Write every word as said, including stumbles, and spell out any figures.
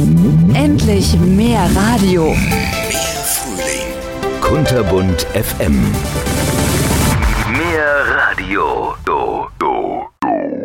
Endlich mehr Radio. Mehr Frühling. Kunterbunt F M. Mehr Radio.